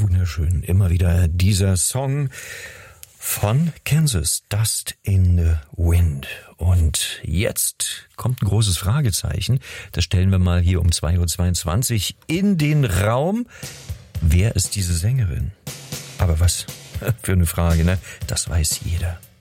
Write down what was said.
wunderschön. Immer wieder dieser Song von Kansas, Dust in the Wind. Und jetzt kommt ein großes Fragezeichen. Das stellen wir mal hier um 2:22 Uhr in den Raum. Wer ist diese Sängerin? Aber was für eine Frage, ne? Das weiß jeder.